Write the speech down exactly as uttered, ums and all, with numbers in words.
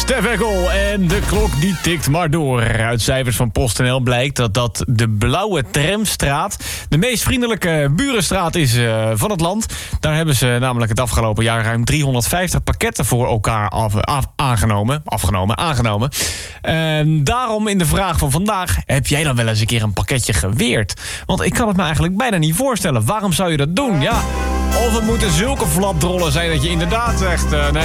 Stef Eckel en de klok die tikt maar door. Uit cijfers van PostNL blijkt dat dat de Blauwe Tramstraat de meest vriendelijke burenstraat is uh, van het land. Daar hebben ze namelijk het afgelopen jaar ruim driehonderdvijftig pakketten voor elkaar af, af, aangenomen. Afgenomen, aangenomen. En daarom in de vraag van vandaag, heb jij dan wel eens een keer een pakketje geweerd? Want ik kan het me eigenlijk bijna niet voorstellen. Waarom zou je dat doen? Ja, of het moeten zulke flapdrollen zijn dat je inderdaad zegt, uh, nee,